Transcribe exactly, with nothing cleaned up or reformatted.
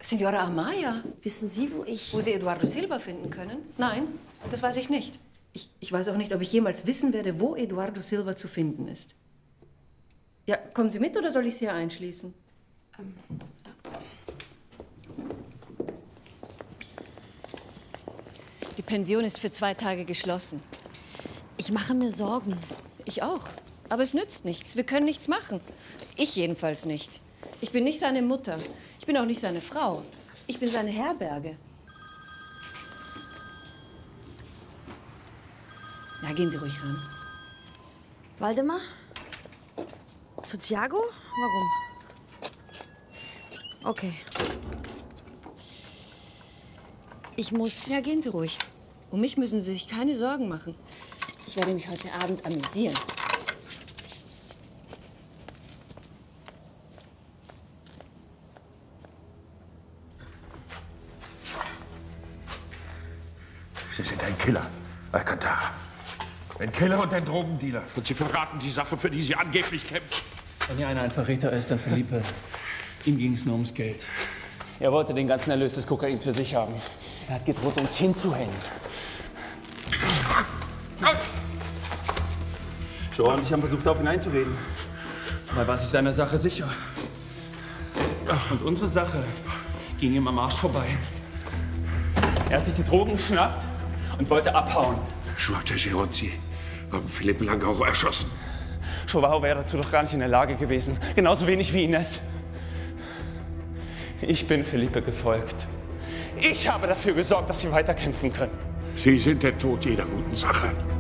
Signora Amaya. Wissen Sie, wo ich... Wo Sie Eduardo Silva finden können? Nein, das weiß ich nicht. Ich, ich weiß auch nicht, ob ich jemals wissen werde, wo Eduardo Silva zu finden ist. Ja, kommen Sie mit oder soll ich Sie hier einschließen? Ähm, ja. Die Pension ist für zwei Tage geschlossen. Ich mache mir Sorgen. Ich auch. Aber es nützt nichts. Wir können nichts machen. Ich jedenfalls nicht. Ich bin nicht seine Mutter. Ich bin auch nicht seine Frau. Ich bin seine Herberge. Na, gehen Sie ruhig ran. Waldemar? Zu Thiago? Warum? Okay. Ich muss... Ja, gehen Sie ruhig. Um mich müssen Sie sich keine Sorgen machen. Ich werde mich heute Abend amüsieren. Sie sind ein Killer, Alcantara. Ein Killer und ein Drogendealer. Und Sie verraten die Sache, für die Sie angeblich kämpfen. Wenn hier einer ein Verräter ist, dann Felipe. Ihm ging es nur ums Geld. Er wollte den ganzen Erlös des Kokains für sich haben. Er hat gedroht, uns hinzuhängen. Joe und ich haben versucht, auf ihn einzureden. Aber er war sich seiner Sache sicher. Und unsere Sache ging ihm am Arsch vorbei. Er hat sich die Drogen geschnappt und wollte abhauen. Joao Teixeira und Sie haben Philippe Lange auch erschossen. Joao wäre dazu doch gar nicht in der Lage gewesen. Genauso wenig wie Ines. Ich bin Felipe gefolgt. Ich habe dafür gesorgt, dass wir weiterkämpfen können. Sie sind der Tod jeder guten Sache.